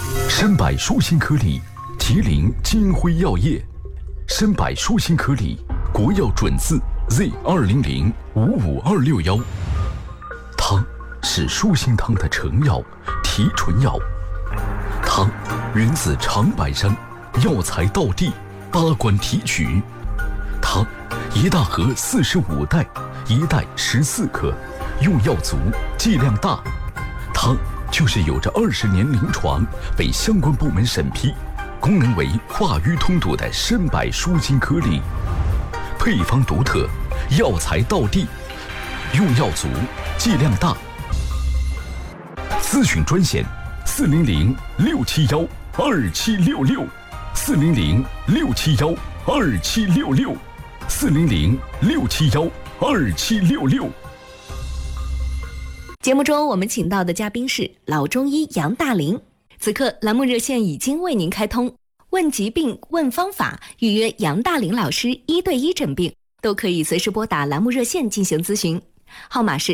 深百舒心颗粒，吉林金辉药业。深百舒心颗粒，国药准字 Z200-55261。它是舒心汤的成药、提纯药。它源自长白山，药材道地，八关提取。它一大盒45袋，一袋14克，用药足，剂量大。它就是有着20年临床，被相关部门审批，功能为化瘀通堵的深百舒心颗粒。配方独特，药材道地，用药足，剂量大。咨询专线400-671-2766，400-671-2766，400-671-2766。 节目中我们请到的嘉宾是老中医杨大林。此刻栏目热线已经为您开通，问疾病问方法，预约杨大林老师1对1诊病，都可以随时拨打栏目热线进行咨询，号码是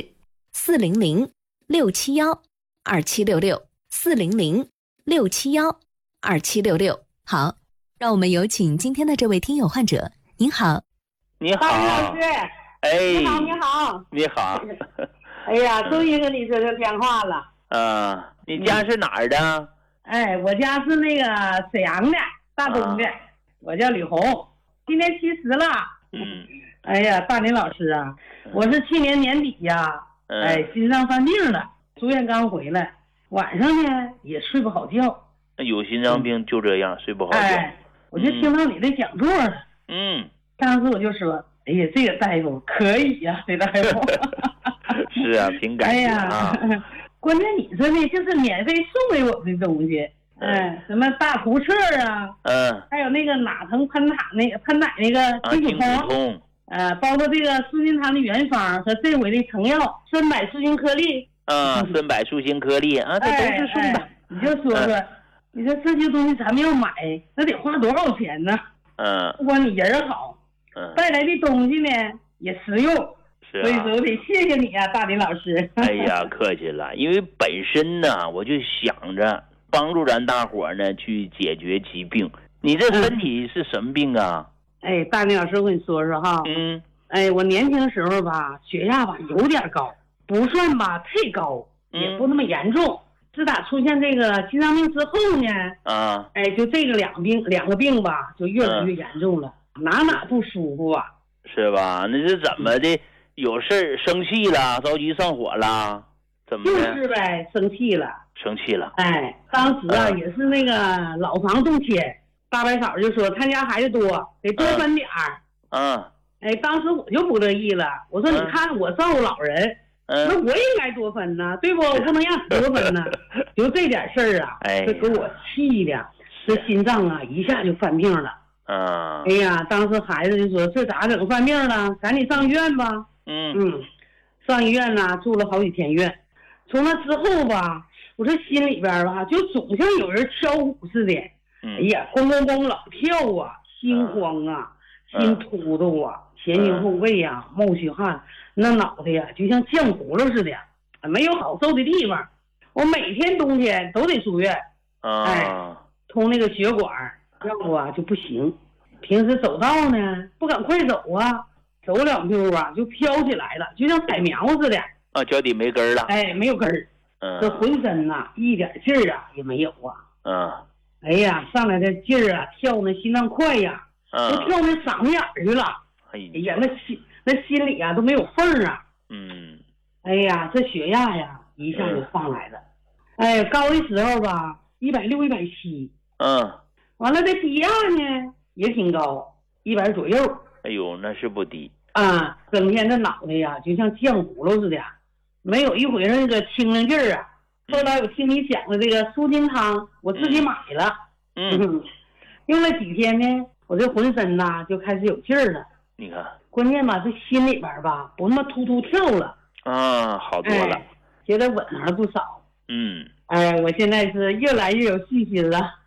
400-671-2766，400-671-2766。好，让我们有请今天的这位听友患者。您好。 你好， 老师。你好，你好。 你好。 哎呀，终于跟你说上电话了。 你家是哪儿的？ 我家是那个沈阳的，大东的。我叫吕红，今年70了。哎呀，大林老师啊，我是去年年底呀，心脏犯病了，住院刚回来，晚上呢也睡不好觉。 有心脏病就这样，睡不好觉。 我就听到你的讲座了。当时我就说，哎呀，这个大夫可以呀，这大夫。 是啊，挺感谢啊。 关键你说呢，就是免费送给我的东西，什么大图册啊，还有那个哪疼喷塔那个喷奶那个金属通，包括这个舒心汤的原方和这回的成药深百舒心颗粒， 深百舒心颗粒啊，这都是送的。 你就说说，你说这些东西咱们要买，那得花多少钱呢？不光你人好，带来的东西呢也实用。所以说我得谢谢你啊，大林老师。 哎呀，客气了。因为本身呢，我就想着帮助咱大伙呢去解决疾病。你这身体是什么病啊？ 大林老师，我跟你说说哈。我年轻时候吧，血压吧有点高，不算吧太高，也不那么严重。自打出现这个心脏病之后呢，就这个两个病吧，就越来越严重了，哪不舒服啊？ 是吧？那是怎么的？有事儿生气了，着急上火了，怎么的？ 就是呗，生气了。当时啊，也是那个老房动迁，大白嫂就说他家孩子多，得多分点儿。当时我就不乐意了，我说你看我照顾老人，那我也应该多分呢，对不？我不能让你多分呢。就这点事儿啊，这给我气的，这心脏啊一下就犯病了。哎呀，当时孩子就说这咋整犯病了？赶紧上医院吧。上医院呢，住了好几天院。从那之后吧，我这心里边吧，就总像有人敲鼓似的。哎呀，咣咣咣老跳啊，心慌啊，心突突啊，前胸后背啊，冒虚汗，那脑袋呀就像浆糊了似的，没有好受的地方。我每天冬天都得住院，通那个血管，要不啊就不行。平时走道呢，不敢快走啊。走2步啊，就飘起来了，就像踩苗似的。 脚底没根了。 没有根儿。这浑身呐，一点劲儿啊也没有啊。哎呀，上来的劲儿啊，跳那心脏快呀，都跳那嗓子眼儿去了。哎呀，那心里啊都没有缝啊。哎呀，这血压呀一下就上来了。高的时候吧，160、170。完了这低压呢也挺高，100左右。 哎呦，那是不低整天这脑袋呀就像浆糊了似的，没有一回那个清灵劲儿啊。后来我听你讲的这个舒筋汤，我自己买了。用了几天呢，我这浑身呐就开始有劲儿了。 你看， 关键吧，这心里边吧不那么突突跳了。 好多了， 觉得稳了不少。我现在是越来越有信心了。